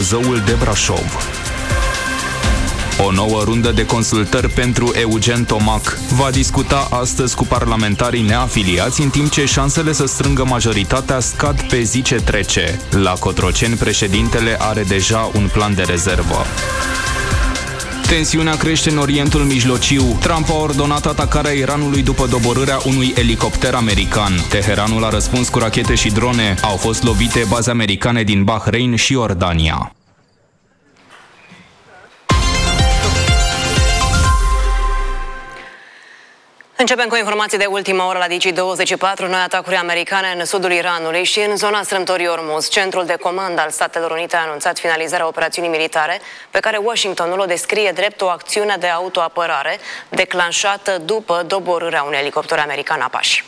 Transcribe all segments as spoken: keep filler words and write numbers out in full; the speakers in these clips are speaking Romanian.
Buzăul de Brașov. O nouă rundă de consultări pentru Eugen Tomac va discuta astăzi cu parlamentarii neafiliați, în timp ce șansele să strângă majoritatea scad pe zi ce trece. La Cotroceni, președintele are deja un plan de rezervă. Tensiunea crește în Orientul Mijlociu. Trump a ordonat atacarea Iranului după doborârea unui elicopter american. Teheranul a răspuns cu rachete și drone. Au fost lovite baze americane din Bahrain și Iordania. Începem cu informații de ultimă oră la Digi douăzeci și patru. Noi atacuri americane în sudul Iranului și în zona strâmtorii Ormuz. Centrul de comandă al Statelor Unite a anunțat finalizarea operațiunii militare, pe care Washingtonul o descrie drept o acțiune de autoapărare declanșată după doborârea unui elicopter american Apache.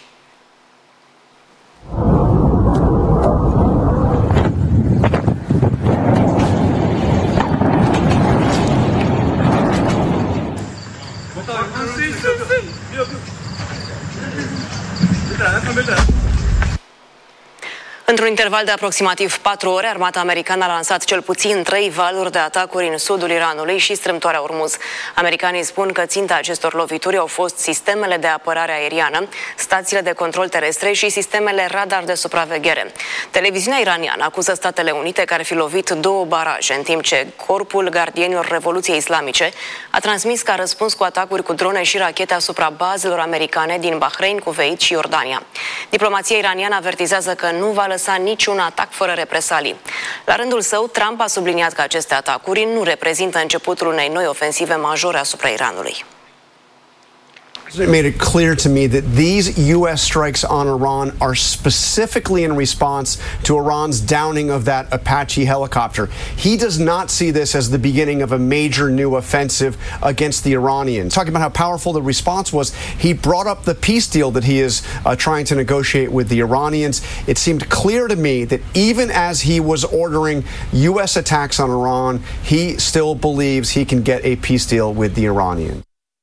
Într-un interval de aproximativ patru ore, armata americană a lansat cel puțin trei valuri de atacuri în sudul Iranului și strâmtoarea Ormuz. Americanii spun că ținta acestor lovituri au fost sistemele de apărare aeriană, stațiile de control terestre și sistemele radar de supraveghere. Televiziunea iraniană acuză Statele Unite că ar fi lovit două baraje, în timp ce Corpul Gardienilor Revoluției Islamice a transmis ca răspuns cu atacuri cu drone și rachete asupra bazelor americane din Bahrain, Kuwait și Iordania. Diplomația iraniană avertizează că nu va lăsa niciun atac fără represalii. La rândul său, Trump a subliniat că aceste atacuri nu reprezintă începutul unei noi ofensive majore asupra Iranului. It made it clear to me that these U S strikes on Iran are specifically in response to Iran's downing of that Apache helicopter. He does not see this as the beginning of a major new offensive against the Iranians. Talking about how powerful the response was, he brought up the peace deal that he is uh, trying to negotiate with the Iranians. It seemed clear to me that even as he was ordering U S attacks on Iran, he still believes he can get a peace deal with the Iranians.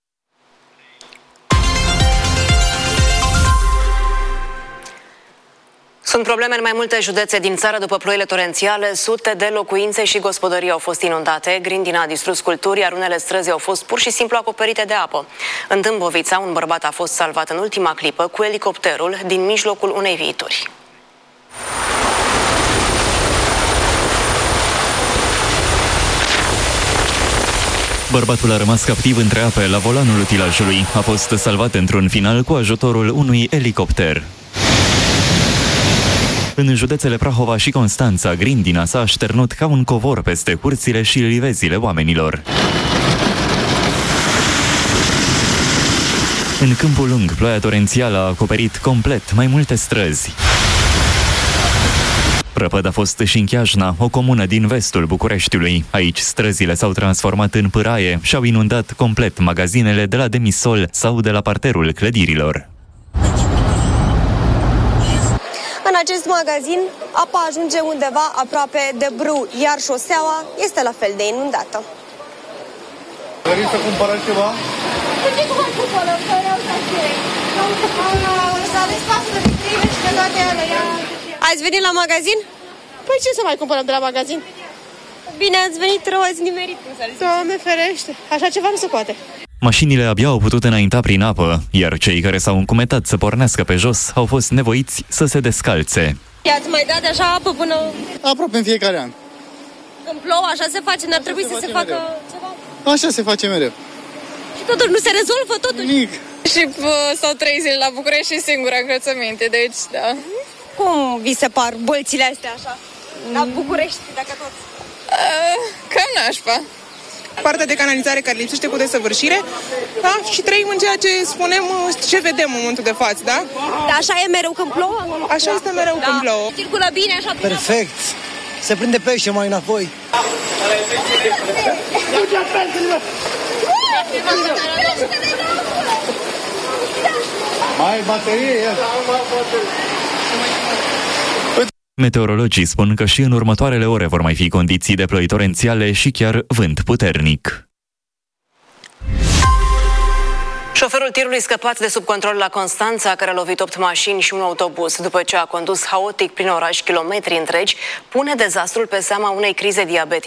Sunt probleme în mai multe județe din țară după ploile torențiale. Sute de locuințe și gospodării au fost inundate, grindina a distrus culturi, iar unele străzi au fost pur și simplu acoperite de apă. În Dâmbovița, un bărbat a fost salvat în ultima clipă cu elicopterul din mijlocul unei viituri. Bărbatul a rămas captiv între ape la volanul utilajului. A fost salvat într-un final cu ajutorul unui elicopter. În județele Prahova și Constanța, grindina s-a așternut ca un covor peste curțile și livezile oamenilor. În Câmpul Lung, ploaia torențială a acoperit complet mai multe străzi. Prăpăd a fost și în Chiajna, o comună din vestul Bucureștiului. Aici străzile s-au transformat în pâraie și au inundat complet magazinele de la demisol sau de la parterul clădirilor. În acest magazin, apa ajunge undeva aproape de brâu, iar șoseaua este la fel de inundată. Doriți să cumpărați ceva? De ce nu vă cumpără? Că vreau să știe. Să aveți patru de vitrine și de toate alea. Ați venit la magazin? Păi ce să mai cumpărăm de la magazin? Bine ați venit, rău ați nimerit. Doamne ferește, așa ceva nu se poate. Mașinile abia au putut înainta prin apă, iar cei care s-au încumetat să pornească pe jos au fost nevoiți să se descalțe. I-ați mai dat așa apă până... Aproape în fiecare an. Când plouă, așa se face, n-ar trebui să se, se facă mereu. Ceva? Așa se face mereu. Și totuși nu se rezolvă totuși? Nimic. Și stau trei zile la București și singura încălțăminte, deci da. Cum vi se par bălțile astea așa? La București, dacă tot? Uh, cam nașpa. Partea de canalizare care lipsește cu desăvârșire, da? Și trăim în ceea ce spunem, ce vedem în momentul de față, da? Da, așa e mereu când plouă? Așa este mereu da. Când plouă. Circulă bine așa? Perfect! Se prinde pește mai înapoi. Mai baterie, ia. Meteorologii spun că și în următoarele ore vor mai fi condiții de ploi torențiale și chiar vânt puternic. Șoferul tirului scăpat de sub control la Constanța, care a lovit opt mașini și un autobuz după ce a condus haotic prin oraș kilometri întregi, pune dezastrul pe seama unei crize diabetice.